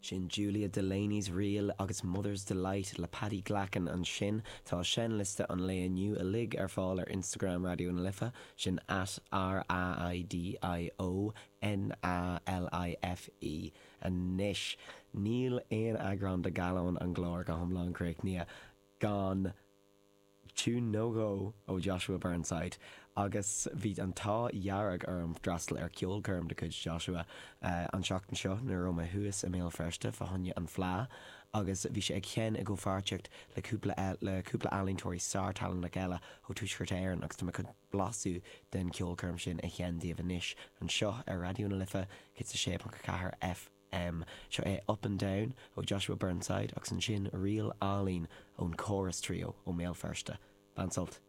sin Julia Delaney's Reel agus Mother's Delight le Paddy Glacken an sin tá sin liste an le aniu a lig ar fáil ar Instagram Radio na Lifa sin at RAIDIONALIFE an nish níl éon agran de galón an glór go thomláin creic nia gan tún no-go ó Joshua Burnside agus bhí an tá dhearag arm drastal ar ceolcurm de chuid Joshua an seachtain seo na roma thuas a mé freiste fa honne an phlá agus bhí sé ag chean a go farteacht le cúpla alíntóirí startalan le geile ó túisgurt éireann agus tá chud blasú den ceolcurm sin a chean díobh níis an seo ar Radio na Lifa cit sa 6.4 FM seo é Up and Down ó Joshua Burnside agus an sin Real Arlene ón Chorus Trio ó mé freiste. Bansalt.